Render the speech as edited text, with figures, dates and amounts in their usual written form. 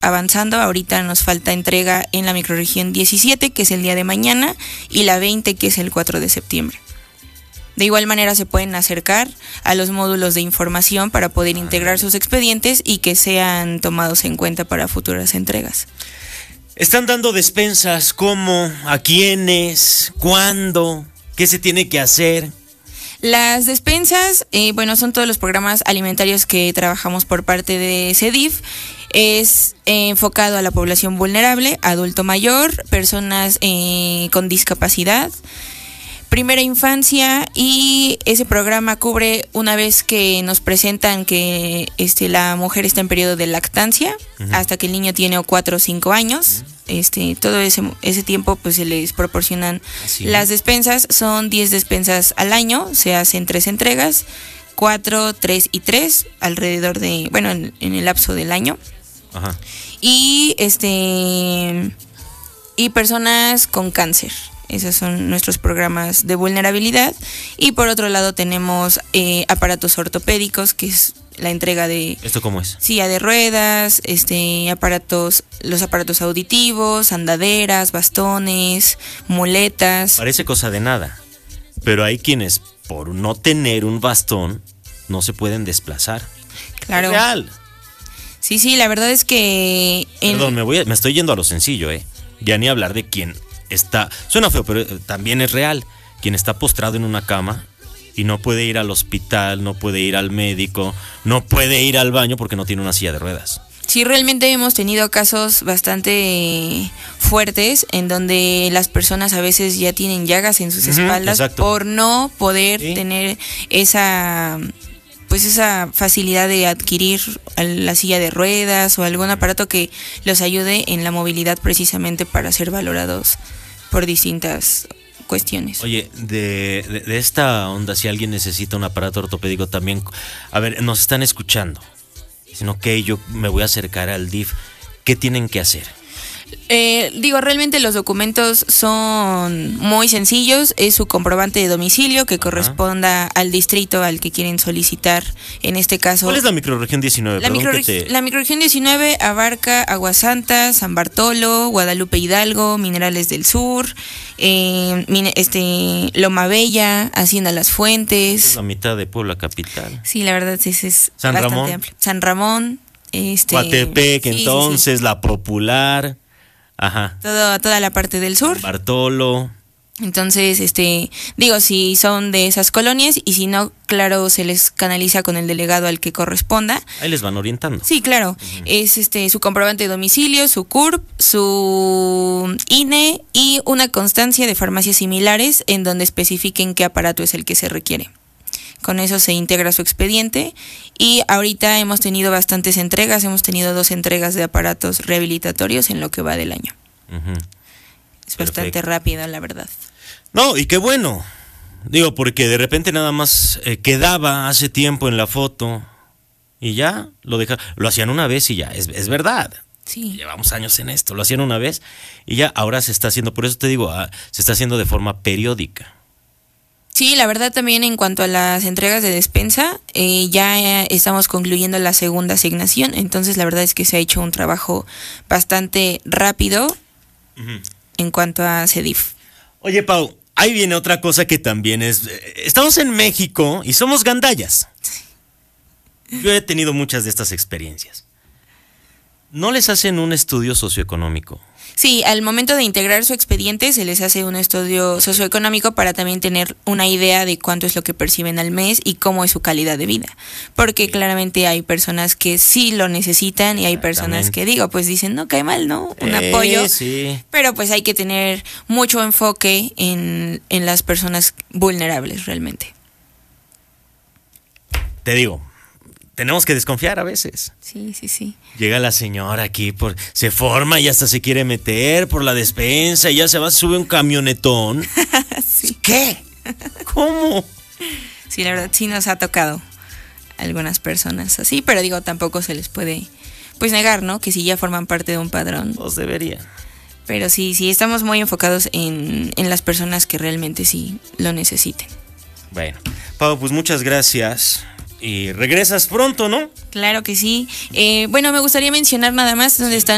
avanzando. Ahorita nos falta entrega en la microrregión 17, que es el día de mañana, y la 20, que es el 4 de septiembre. De igual manera se pueden acercar a los módulos de información para poder integrar sus expedientes y que sean tomados en cuenta para futuras entregas. ¿Están dando despensas? ¿Cómo? ¿A quiénes? ¿Cuándo? ¿Qué se tiene que hacer? Las despensas, son todos los programas alimentarios que trabajamos por parte de CEDIF. Es enfocado a la población vulnerable, adulto mayor, personas con discapacidad, primera infancia, y ese programa cubre una vez que nos presentan que la mujer está en periodo de lactancia, hasta que el niño tiene 4 o 5 años. Todo ese tiempo pues se les proporcionan las despensas. Son 10 despensas al año, se hacen 3 entregas, 4, 3 y 3, alrededor de, en el lapso del año. Ajá. Y personas con cáncer. Esos son nuestros programas de vulnerabilidad. Y por otro lado tenemos aparatos ortopédicos, que es la entrega de... ¿Esto cómo es? Silla de ruedas, los aparatos auditivos, andaderas, bastones, muletas. Parece cosa de nada, pero hay quienes por no tener un bastón no se pueden desplazar. Claro. Es real. Sí, la verdad es que... Perdón, me estoy yendo a lo sencillo, ya ni hablar de quien está... Suena feo, pero también es real. Quien está postrado en una cama y no puede ir al hospital, no puede ir al médico, no puede ir al baño porque no tiene una silla de ruedas. Sí, realmente hemos tenido casos bastante fuertes en donde las personas a veces ya tienen llagas en sus espaldas. Exacto. Por no poder tener esa facilidad de adquirir la silla de ruedas o algún aparato que los ayude en la movilidad, precisamente para ser valorados por distintas cuestiones. Oye, de esta onda, si alguien necesita un aparato ortopédico también, a ver, nos están escuchando, sino que yo me voy a acercar al DIF, ¿qué tienen que hacer? Realmente los documentos son muy sencillos. Es su comprobante de domicilio que corresponda al distrito al que quieren solicitar. En este caso, ¿cuál es la microrregión 19? La microrregión 19 abarca Aguasanta, San Bartolo, Guadalupe Hidalgo, Minerales del Sur, Loma Bella, Hacienda Las Fuentes. Es la mitad de Puebla capital. Sí, la verdad es San bastante Ramón. amplio. San Ramón, Coatepec, entonces, sí. La Popular. Ajá. Toda la parte del sur. San Bartolo. Entonces, si son de esas colonias, y si no, claro, se les canaliza con el delegado al que corresponda. Ahí les van orientando. Sí, claro. Es su comprobante de domicilio, su CURP, su INE y una constancia de farmacias similares en donde especifiquen qué aparato es el que se requiere. Con eso se integra su expediente, y ahorita hemos tenido bastantes entregas. Hemos tenido 2 entregas de aparatos rehabilitatorios en lo que va del año. Es bastante rápido, la verdad. No, y qué bueno. Digo, porque de repente nada más quedaba hace tiempo en la foto y ya lo hacían una vez y ya, es verdad. Sí. Llevamos años en esto, lo hacían una vez y ya, ahora se está haciendo, por eso te digo, se está haciendo de forma periódica. Sí, la verdad también en cuanto a las entregas de despensa, ya estamos concluyendo la segunda asignación, entonces la verdad es que se ha hecho un trabajo bastante rápido en cuanto a CEDIF. Oye, Pau, ahí viene otra cosa que también estamos en México y somos gandallas. Yo he tenido muchas de estas experiencias. ¿No les hacen un estudio socioeconómico? Sí, al momento de integrar su expediente se les hace un estudio socioeconómico para también tener una idea de cuánto es lo que perciben al mes y cómo es su calidad de vida. Porque claramente hay personas que sí lo necesitan y hay personas que dicen, no cae mal, ¿no? Un apoyo. Sí. Pero pues hay que tener mucho enfoque en las personas vulnerables realmente. Te digo, tenemos que desconfiar a veces. Sí. Llega la señora aquí, se forma y hasta se quiere meter por la despensa y ya se sube un camionetón. Sí. ¿Qué? ¿Cómo? Sí, la verdad sí nos ha tocado algunas personas así, pero tampoco se les puede negar, ¿no? Que si ya forman parte de un padrón. Pues deberían. Pero sí, estamos muy enfocados en las personas que realmente sí lo necesiten. Bueno, Pau, pues muchas gracias. Y regresas pronto, ¿no? Claro que sí. Me gustaría mencionar nada más dónde están